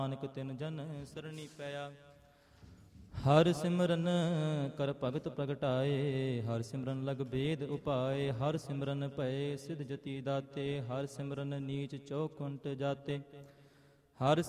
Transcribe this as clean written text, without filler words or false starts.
ਨਾਨਕ ਤਿਨ ਜਨ ਸਰਣੀ ਪਿਆ। ਹਰ ਸਿਮਰਨ ਕਰ ਭਗਤ ਪ੍ਰਗਟਾਏ, ਹਰ ਸਿਮਰਨ ਲਗ ਭੇਦ ਉਪਾਏ। ਹਰ ਸਿਮਰਨ ਭਏ ਸਿਧ ਜਤੀ ਦਾਤੇ, ਹਰ ਸਿਮਰਨ ਨੀਚ ਚੌਕੁੰਟ ਜਾਤੇ। ਹਰ